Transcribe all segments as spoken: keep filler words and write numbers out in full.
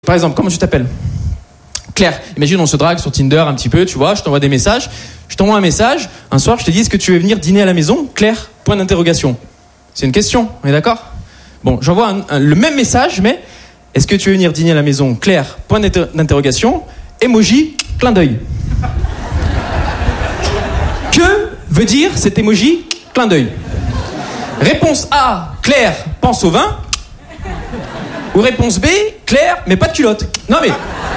Par exemple, comment tu t'appelles? Claire. Imagine, on se drague sur Tinder un petit peu, tu vois, je t'envoie des messages. Je t'envoie un message, un soir, je te dis, est-ce que tu veux venir dîner à la maison? Claire, point d'interrogation. C'est une question, on est d'accord? Bon, j'envoie un, un, le même message, mais est-ce que tu veux venir dîner à la maison? Claire, point d'inter- d'interrogation. Emoji, clin d'œil. Que veut dire cet emoji, clin d'œil? Réponse A, Claire, pense au vin. Ou réponse B, Claire, mais pas de culotte. Non mais...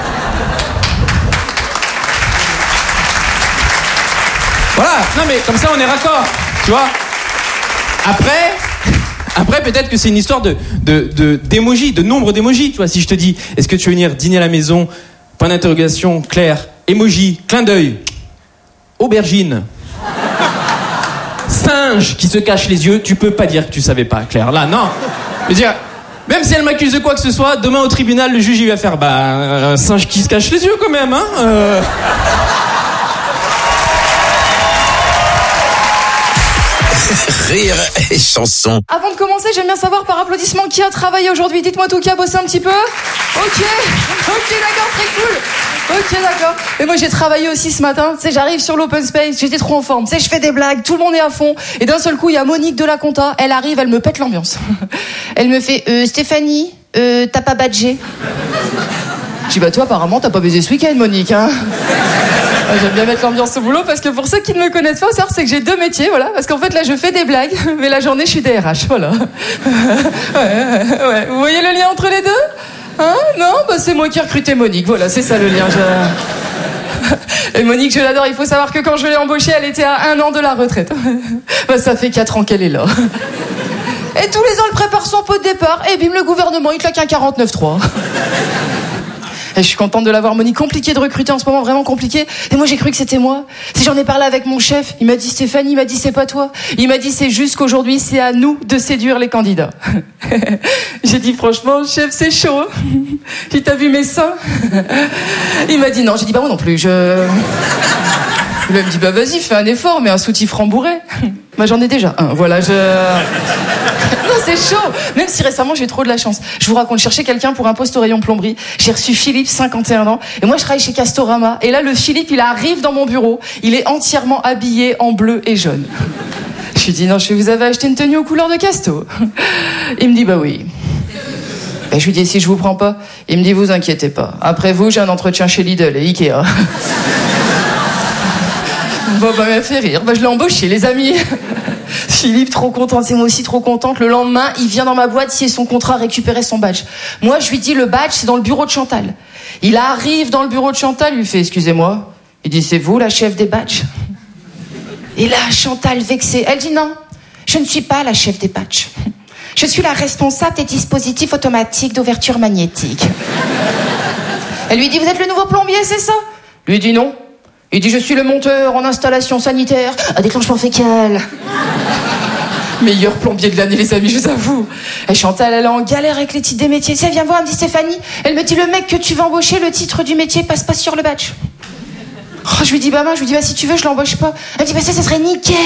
Voilà, non mais comme ça on est raccord, tu vois. Après, après peut-être que c'est une histoire de, de, de, d'émojis, de nombre d'émojis, tu vois. Si je te dis, est-ce que tu veux venir dîner à la maison? Point d'interrogation, Claire, emoji, clin d'œil, aubergine, singe qui se cache les yeux, tu peux pas dire que tu savais pas, Claire. Là, non. Je veux dire, même si elle m'accuse de quoi que ce soit, demain au tribunal, le juge il va faire, bah, un singe qui se cache les yeux quand même, hein. Euh... Rire et chanson. Avant de commencer, j'aime bien savoir par applaudissement qui a travaillé aujourd'hui. Dites-moi tout, qui a bossé un petit peu. Ok, ok, d'accord, très cool. Ok, d'accord. Et moi, j'ai travaillé aussi ce matin. Tu sais, j'arrive sur l'open space, j'étais trop en forme. Tu sais, je fais des blagues, tout le monde est à fond. Et d'un seul coup, il y a Monique de la compta. Elle arrive, elle me pète l'ambiance. Elle me fait, euh, Stéphanie, euh, t'as pas badgé? Je dis, bah toi, apparemment, t'as pas baisé ce week-end, Monique, hein. J'aime bien mettre l'ambiance au boulot parce que pour ceux qui ne me connaissent pas, c'est que j'ai deux métiers, voilà. Parce qu'en fait, là, je fais des blagues, mais la journée, je suis D R H, voilà. Ouais, ouais, ouais. Vous voyez le lien entre les deux? Hein? Non? Bah, c'est moi qui ai recruté Monique, voilà, c'est ça le lien. Je... Et Monique, je l'adore. Il faut savoir que quand je l'ai embauchée, elle était à un an de la retraite. Bah, ça fait quatre ans qu'elle est là. Et tous les ans, elle prépare son pot de départ, et bim, le gouvernement, il claque un quarante-neuf trois. Et je suis contente de l'avoir, Monique. Compliqué de recruter en ce moment, vraiment compliqué. Et moi, j'ai cru que c'était moi. Si j'en ai parlé avec mon chef, il m'a dit, Stéphanie, il m'a dit, c'est pas toi. Il m'a dit, c'est juste qu'aujourd'hui, c'est à nous de séduire les candidats. J'ai dit, franchement, chef, c'est chaud. J'ai dit, t'as vu mes seins? Il m'a dit, non. J'ai dit, bah moi non plus, je... Il me dit, bah vas-y, fais un effort, mais un soutif rembourré. Bah j'en ai déjà un, voilà, je... Non, c'est chaud. Même si récemment j'ai trop de la chance. Je vous raconte, je cherchais quelqu'un pour un poste au rayon plomberie. J'ai reçu Philippe, cinquante et un ans. Et moi je travaille chez Castorama. Et là le Philippe, il arrive dans mon bureau. Il est entièrement habillé en bleu et jaune. Je lui dis, non, je fais, vous avez acheté une tenue aux couleurs de Casto? Il me dit, bah oui. Et je lui dis, si je vous prends pas? Il me dit, vous inquiétez pas. Après vous, j'ai un entretien chez Lidl et Ikea. Bon, bah, m'a fait rire. Bah, je l'ai embauché, les amis. Philippe, trop contente. C'est moi aussi trop contente. Le lendemain, il vient dans ma boîte, signer son contrat, récupérer son badge. Moi, je lui dis, le badge, c'est dans le bureau de Chantal. Il arrive dans le bureau de Chantal, il lui fait, excusez-moi. Il dit, c'est vous, la chef des badges? Et là, Chantal, vexée, elle dit, non, je ne suis pas la chef des badges. Je suis la responsable des dispositifs automatiques d'ouverture magnétique. Elle lui dit, vous êtes le nouveau plombier, c'est ça? Lui dit, non. Il dit, je suis le monteur en installation sanitaire à déclenchement fécal. Meilleur plombier de l'année, les amis, je vous avoue. Et Chantal, elle est en galère avec les titres des métiers. Tu sais, elle vient voir, elle me dit, Stéphanie, elle me dit, le mec que tu vas embaucher, le titre du métier passe pas sur le badge. Oh, je lui dis, bah, moi, je lui dis, bah, si tu veux, je l'embauche pas. Elle me dit, bah, ça, ça serait nickel.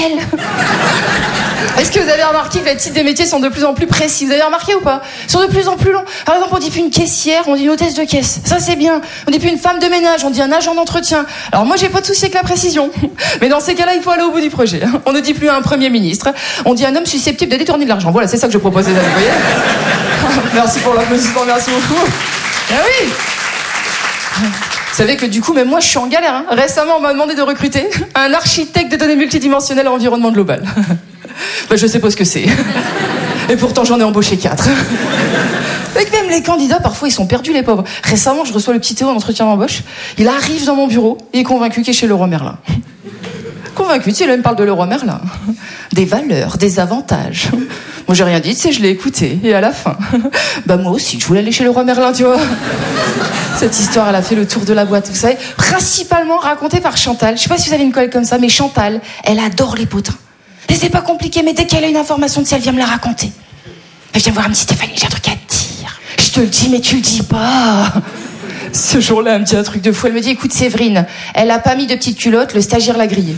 Est-ce que vous avez remarqué que les titres des métiers sont de plus en plus précis? Vous avez remarqué ou pas? Ils sont de plus en plus longs. Par exemple, on dit plus une caissière, on dit une hôtesse de caisse. Ça, c'est bien. On dit plus une femme de ménage, on dit un agent d'entretien. Alors, moi, j'ai pas de souci avec la précision. Mais dans ces cas-là, il faut aller au bout du projet. On ne dit plus un premier ministre. On dit un homme susceptible de détourner de l'argent. Voilà, c'est ça que je propose, les amis, vous voyez? Merci pour l'applaudissement, merci beaucoup. Ah oui! Vous savez que du coup, même moi, je suis en galère. Hein. Récemment, on m'a demandé de recruter un architecte des données multidimensionnelles à environnement global. Ben, je sais pas ce que c'est. Et pourtant, j'en ai embauché quatre. Et que même les candidats, parfois, ils sont perdus, les pauvres. Récemment, je reçois le petit Théo en entretien d'embauche. Il arrive dans mon bureau et est convaincu qu'il est chez Leroy Merlin. Convaincu, tu sais, là, il me parle de Leroy Merlin. Des valeurs, des avantages. Moi, j'ai rien dit, tu sais, je l'ai écouté. Et à la fin, bah moi aussi, je voulais aller chez Leroy Merlin, tu vois. Cette histoire, elle a fait le tour de la boîte, vous savez. Principalement racontée par Chantal. Je sais pas si vous avez une collègue comme ça, mais Chantal, elle adore les potins. Et c'est pas compliqué, mais dès qu'elle a une information de ça, elle vient me la raconter. Elle vient me voir, elle me dit, Stéphanie, j'ai un truc à te dire. Je te le dis, mais tu le dis pas. Ce jour-là, elle me dit un truc de fou. Elle me dit, écoute, Séverine, elle a pas mis de petite culotte, le stagiaire l'a grillée.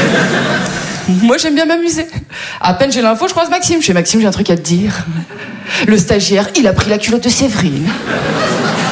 Moi, j'aime bien m'amuser. À peine j'ai l'info, je croise Maxime. Je fais, Maxime, j'ai un truc à te dire. Le stagiaire, il a pris la culotte de Séverine.